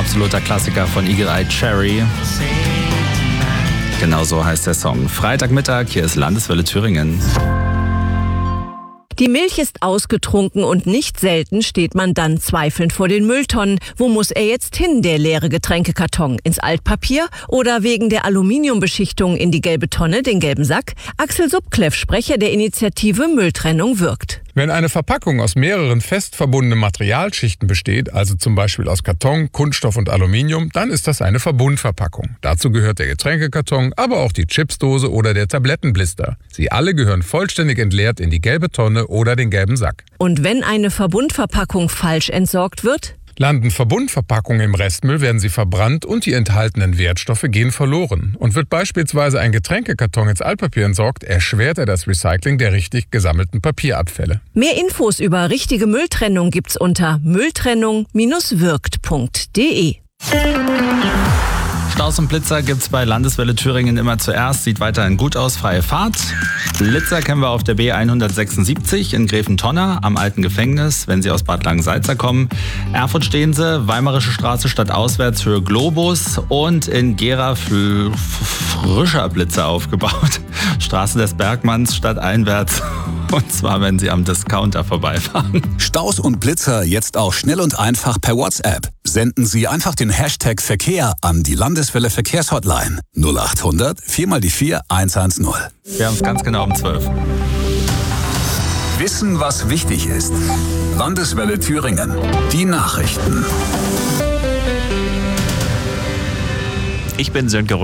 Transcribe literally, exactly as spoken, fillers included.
Absoluter Klassiker von Eagle Eye Cherry. Genau so heißt der Song. Freitagmittag, hier ist Landeswelle Thüringen. Die Milch ist ausgetrunken und nicht selten steht man dann zweifelnd vor den Mülltonnen. Wo muss er jetzt hin, der leere Getränkekarton? Ins Altpapier oder wegen der Aluminiumbeschichtung in die gelbe Tonne, den gelben Sack? Axel Subkleff, Sprecher der Initiative Mülltrennung wirkt. Wenn eine Verpackung aus mehreren fest verbundenen Materialschichten besteht, also zum Beispiel aus Karton, Kunststoff und Aluminium, dann ist das eine Verbundverpackung. Dazu gehört der Getränkekarton, aber auch die Chipsdose oder der Tablettenblister. Sie alle gehören vollständig entleert in die gelbe Tonne oder den gelben Sack. Und wenn eine Verbundverpackung falsch entsorgt wird? Landen Verbundverpackungen im Restmüll, werden sie verbrannt und die enthaltenen Wertstoffe gehen verloren. Und wird beispielsweise ein Getränkekarton ins Altpapier entsorgt, erschwert er das Recycling der richtig gesammelten Papierabfälle. Mehr Infos über richtige Mülltrennung gibt's unter mülltrennung Bindestrich wirkt Punkt de. Staus und Blitzer gibt's bei Landeswelle Thüringen immer zuerst. Sieht weiterhin gut aus, freie Fahrt. Blitzer kennen wir auf der B hundertsechsundsiebzig in Gräfentonner am alten Gefängnis, wenn Sie aus Bad Langensalza kommen. Erfurt stehen Sie, Weimarische Straße stadtauswärts, Höhe Globus und in Gera fl- frischer Blitzer aufgebaut. Straße des Bergmanns stadteinwärts. Und zwar, wenn Sie am Discounter vorbeifahren. Staus und Blitzer jetzt auch schnell und einfach per WhatsApp. Senden Sie einfach den Hashtag Verkehr an die Landeswelle Verkehrshotline null achthundert vier mal die vier hundertzehn. Wir haben es ganz genau um zwölf. Wissen, was wichtig ist. Landeswelle Thüringen. Die Nachrichten. Ich bin Sönke